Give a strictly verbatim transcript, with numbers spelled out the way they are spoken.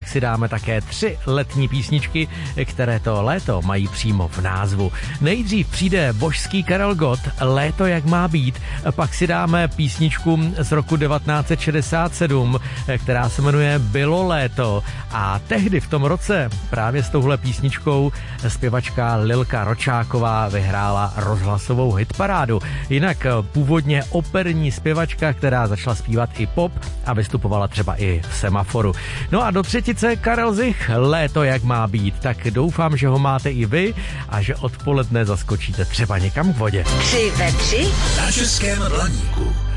si dáme také tři letní písničky, které to léto mají přímo v názvu. Nejdřív přijde božský Karel Gott, Léto jak má být, pak si dáme písničku z roku devatenáct set šedesát sedm, která se jmenuje Bylo léto a tehdy v tom roce právě s touhle písničkou zpěvačka Lilka Ročáková vyhrála rozhlasovou hitparádu. Jinak původně operní zpěvačka, která začala zpívat i pop a vystupovala třeba i v Semaforu. No a do třetice Karel Zich, Léto jak má být, tak doufám, že ho máte i vy a že odpoledne zaskočíte třeba někam k vodě. Tři ve tři na Českém Blaníku.